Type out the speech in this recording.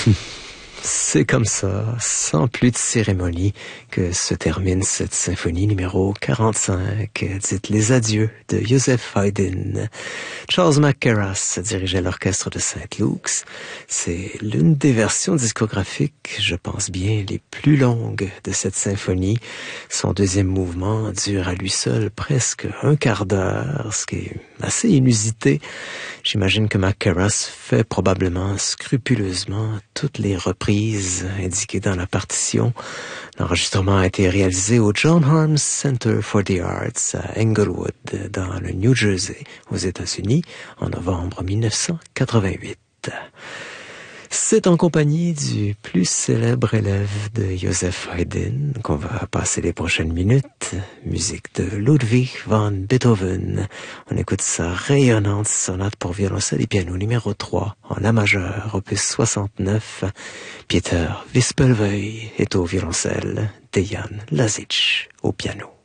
C'est comme ça, sans plus de cérémonie, que se termine cette symphonie numéro 45, dite Les Adieux de Joseph Haydn. Charles McCarras dirigeait l'orchestre de St. Luke's. C'est l'une des versions discographiques, je pense bien, les plus longues de cette symphonie. Son deuxième mouvement dure à lui seul presque un quart d'heure, ce qui est assez inusité. J'imagine que McCarras fait probablement scrupuleusement toutes les reprises indiquées dans la partition. L'enregistrement a été réalisé au John Harms Center for the Arts à Englewood, dans le New Jersey, aux États-Unis, en novembre 1988. C'est en compagnie du plus célèbre élève de Joseph Haydn qu'on va passer les prochaines minutes. Musique de Ludwig van Beethoven. On écoute sa rayonnante sonate pour violoncelle et piano numéro 3 en La majeur, opus 69. Pieter Wispelwey est au violoncelle, Dejan Lazic au piano.